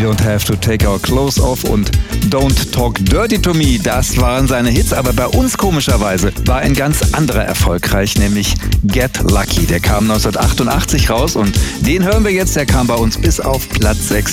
Don't Have to Take Our Clothes Off und Don't Talk Dirty to Me, das waren seine Hits, aber bei uns komischerweise war ein ganz anderer erfolgreich, nämlich Get Lucky. Der kam 1988 raus und den hören wir jetzt, der kam bei uns bis auf Platz 6.